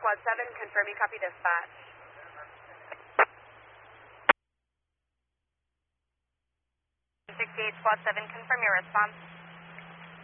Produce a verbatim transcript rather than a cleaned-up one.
Squad seven, confirm you copy dispatch. sixty-eight Squad seven, confirm your response.